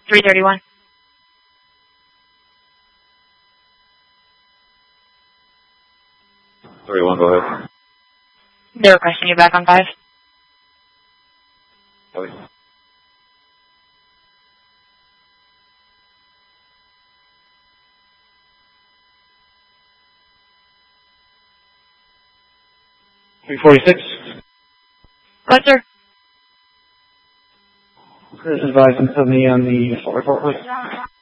331. Go ahead. They're requesting you back on 5. Copy. .346. Go ahead, sir. Chris advising to me on the report, please.